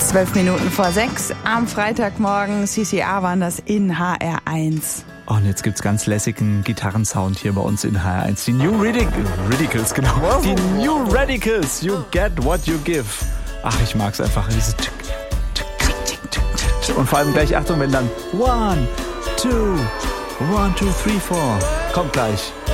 6:12 am Freitagmorgen. CCR waren das in HR1. Oh, und jetzt gibt's ganz lässigen Gitarrensound hier bei uns in HR1. Die New Radicals, genau. Die New Radicals. You get what you give. Ach, ich mag's einfach. Und vor allem gleich, Achtung, wenn dann 1, 2, 1, 2, 3, 4. Kommt gleich.